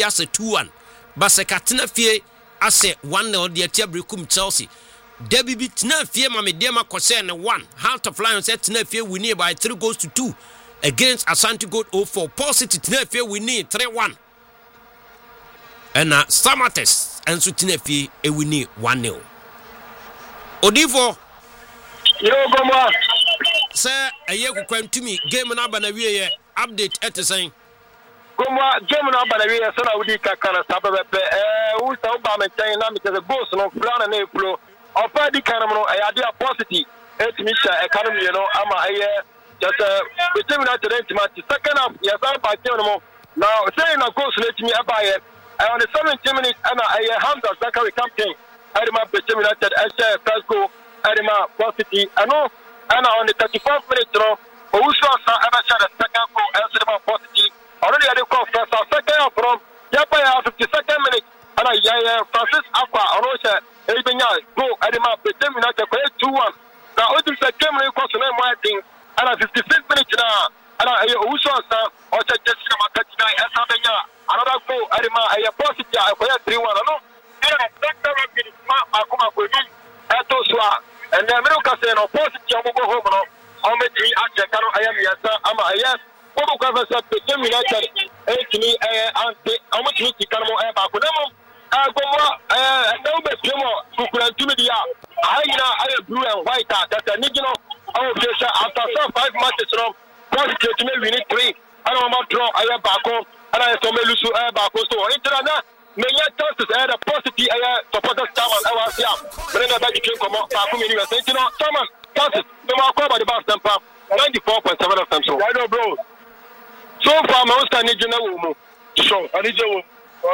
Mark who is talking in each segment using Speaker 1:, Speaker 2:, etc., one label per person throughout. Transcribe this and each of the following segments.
Speaker 1: ase 2-1 Baseka tena fie ase 1-0 de atia brekum Chelsea Debbie tena fie ma me dem akose ne 1 Heart of Lions tena fie winning by 3-2 against Asante Gold 04 Paul City tena fie winning 3-1 and Samates enso tena fie e winning 1-0 Odivo
Speaker 2: yo goma
Speaker 1: say eye kukwantumi game na bana wiye update etesen
Speaker 2: goma game na bana wiye so na wudi kakana sabebe wo sa ba me tan na me te goals no plan na flow ofa di kana no ayade a positive etimi sha economy no ama aye just the team na today to second half yes am ba team no now say na goals na etimi abaye on the 17 minutes ana aye Hamza Zakari captain Adima Team United first goal Adima positive ano and on the 34th minute, Owusu Asa ever shot a second goal and Adima positive. Already had a call first and second from Yapaya 52nd minute. And Francis Aqua, Orosha, Ebenya, go Adima, Team United, 2-1. Now, what is the game in Kosovo, my thing? And at 56th minute now, and Owusu Asa, or Jessica Makatina, and Sabenya, another goal, Adima, a positive, I play 3-1. No, and a second minute, Akuma Kodi, Etoswa. And the American say no positive go home no how many actually can I am yes am yes what go go say Team United me ante how much you can mo e ba ko dem go mo na be pemo kukurantu dia I blue and white that nigino our face after 5 matches no positive to me we need 3 I don't want draw I ba ko and I so me lose ba ko so interna menya chances the positive supporters chairman I was here but then that came come back from university you know chairman chances no more cover the bus temper 94.7% so I know bro so far my stand need na wo so I need you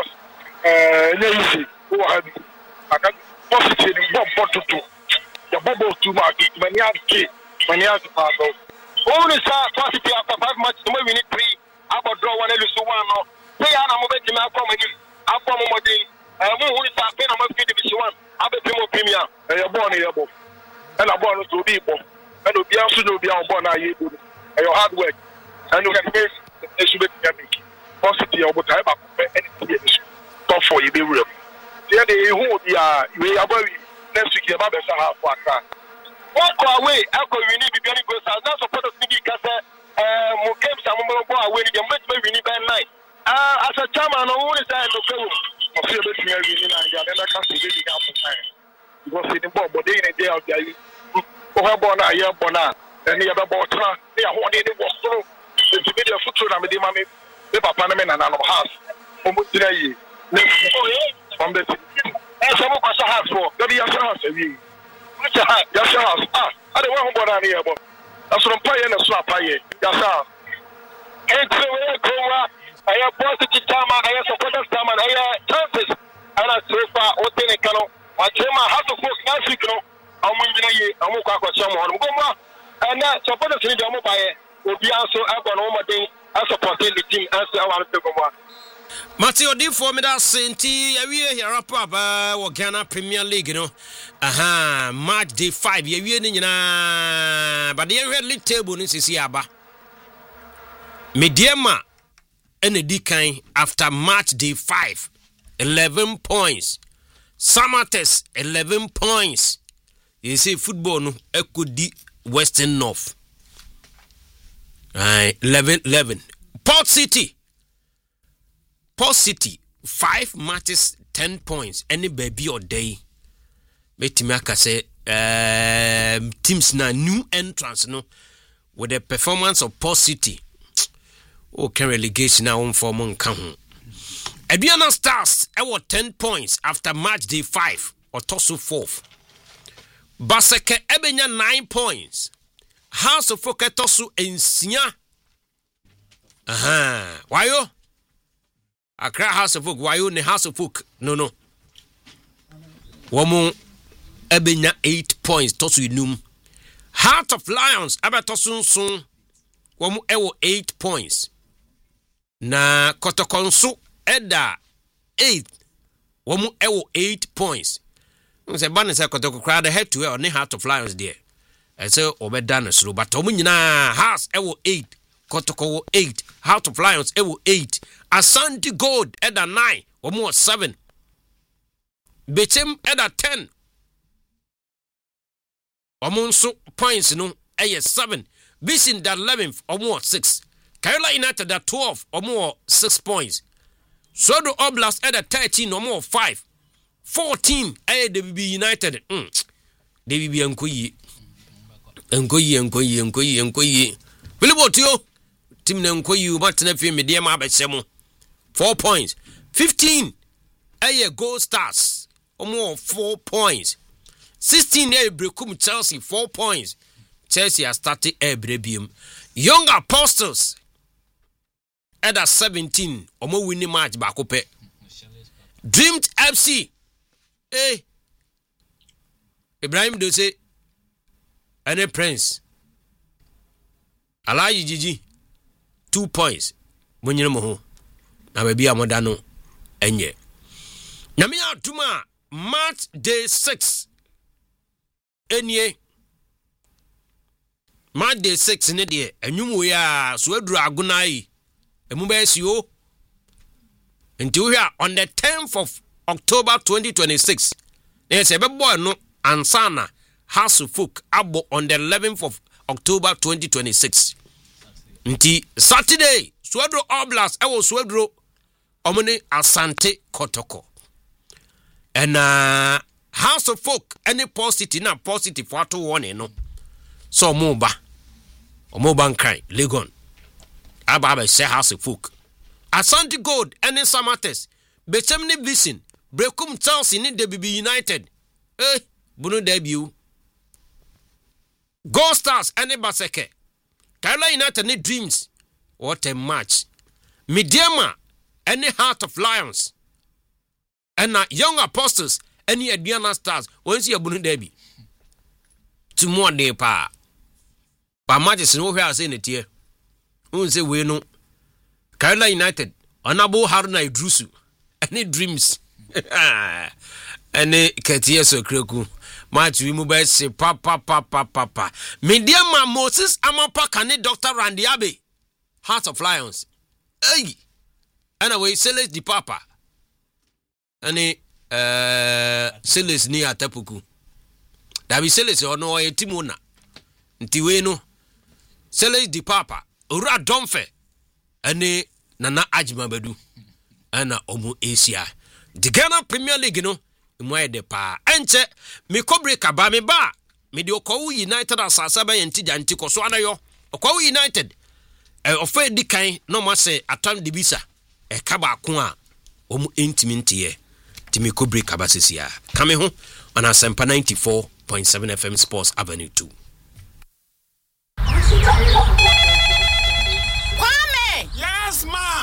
Speaker 2: easy who have I can positive bomb to the bubble too much many have pass only positive after 5 matches we need 3 about draw one lose one no play na mo be team come in After Momodin, who is a pen of Division 1, Abbey Premier, and your born here, and a bonus to be born, and will be also to be on born, and your hard work, and you can face the Subit positive or whatever, anything top for you, be real. The other who we are very next week, about the Sahara for a car. Walk away, Alco, we need to be very good. That's a part of the Casa, Mukem, some more away, the much we need by night. As a chairman, I always say, I feel that we are in Nigeria, and I can't see the gap of time. Because in the board, but they in a day of the Bona, Bona, and the other Botra, they are holding the work through the video foot and the mammy, the Panama and our house. Almost today, from the some of us have for the house. Yes, house. I don't want to go down here, but that's what I'm paying a swap. Yes, sir. I have positive time, I have supporters time, I have chances. And I so far, Otene Kano, I came out how to work last week. I'm winning a Mukaka someone. And that supporters in the mobile will be also up on all my day as supporting the team as I want to go.
Speaker 1: Matthew D for me that Sainty, we are here up or Ghana Premier League, you know. March day 5, you're winning, but the red league table is here. Mediama. Enedikan after match day 5 11 points Samates 11 points you see football no ekodi Western North 11 Port City 5 matches 10 points any baby or day betimi aka say teams na new entrance no with the performance of Port City okay, relegation now on for Monkahu. Aduana Stars, 10 points after match day 5 or Tosu 4th. Baseke Ebenya 9 points. House of Folk Tosu Ensia. Wayo? Accra House of Folk, Wayo ne House of Folk. No. Womo Ebenya 8 points. Tosu Inum. Heart of Lions, Abatosun Sun. Womo 8 points. Na Kotokonsu Eda 8 Womu 8 points. Say ban say Kotoko crowd head to on the Heart of Lions there. I say obedana slow but omu nyina has 8 Kotoko 8 Heart of Lions 8 Asante Gold at 9 omo 7 Bechem at 10 omo nso points no 7 Vision that 11th omo 6 Carolina United at 12 omo 6 points Sodo Oblast at 13 omo 5 14 DBB United DBB enkoyi Filibotio team na enkoyi matena fi media ma abesemo 4 points 15 Gold Stars omo 4 points 16 Brekum Chelsea 4 points Chelsea has started Brebium Young Apostles at 17 omo winning match bakope Dreamed FC Ibrahim Dose and Prince Alaji Gigi 2 points Munyemo ho na baby amodano enye Nyamia Tuma March day 6 enye March day 6 ne de enwumu ya so aduru agunai emubesio nti we are on the 10th of October 2026 yes ebebo no ansana House of Folk abo on the 11th of October 2026 nti Saturday Swedro Oblast ewo Swedro omone Asante Kotoko and House of Folk any positive na positive wato one no so omoba nkai Legon aba say House of Folk Asante Gold any Samates Bechem ni Vision Brekum Chelsea ni DBB United bunu debut Gold Stars any Baseke Carolina United ni Dreams what a match Mediama any Heart of Lions and Young Apostles any Adriana Stars once you bunu debi tomorrow day pa matches no where say it here unse we no Carolina United Honorable Haruna Idrusu any Dreams any Ketieso Kreku match we move say papa Mediama Moses Amapa Kane Dr. Randy Abe Heart of Lions anyway Celeste Di Papa any Celeste ni atapuku Dabi Celeste ono etimona nti we no Celeste Di Papa ora Domfe any Nana Ajima Badu ana omu Asia the Ghana Premier League no mwa de pa enche me kobre kaba me ba me de Okowu United asasa ba yentija ntiko so anayo Okowu United ofe dikan no ma se atam de bisa kaba ko a omu entimintie ti me kobre kaba sesia kame ho on Asempa 94.7 FM Sports Avenue 2
Speaker 3: Yes, ma.